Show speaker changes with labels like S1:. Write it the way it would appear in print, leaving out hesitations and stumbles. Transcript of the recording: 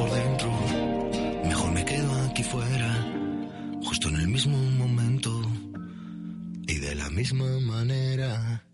S1: por dentro. Mejor me quedo aquí fuera, justo en el mismo momento y de la misma manera.